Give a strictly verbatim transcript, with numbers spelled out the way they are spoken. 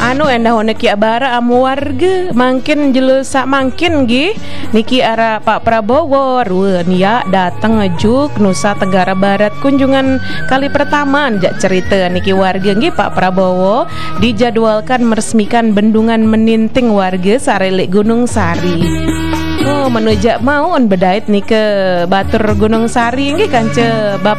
anu endah niki abara amu warga makin jelusak makin gi niki ara Pak Prabowo ruan ya datang ngejuk Nusa Tenggara Barat kunjungan kali pertama jak cerita niki warga nggih Pak Prabowo dijadwalkan meresmikan bendungan meninting warga Sarelik Gunung Sari. Oh menujak maun bedait nih ke Batur Gunung Sari nggih kan ce Bapak